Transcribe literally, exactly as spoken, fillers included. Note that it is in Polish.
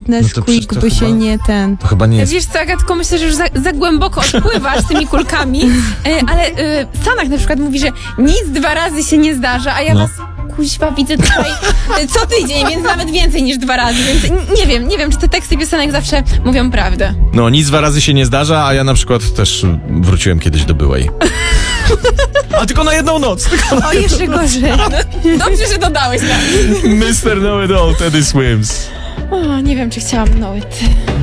No to przecież Nesquik to by się chyba- nie ten... To chyba nie jest... Wiesz co, Agatko, myślę, że już za, za głęboko odpływasz tymi kulkami, e, ale e, Sanak na przykład mówi, że nic dwa razy się nie zdarza, a ja No. was kuźwa widzę tutaj e, co tydzień, więc nawet więcej niż dwa razy, więc n- nie wiem, nie wiem, czy te teksty piosenek zawsze mówią prawdę. No, nic dwa razy się nie zdarza, a ja na przykład też wróciłem kiedyś do byłej. A tylko na jedną noc! Tylko na O, jeszcze gorzej. Dobrze, że dodałeś na mister Know It All, Teddy Swims. O, nie wiem, czy chciałam know it.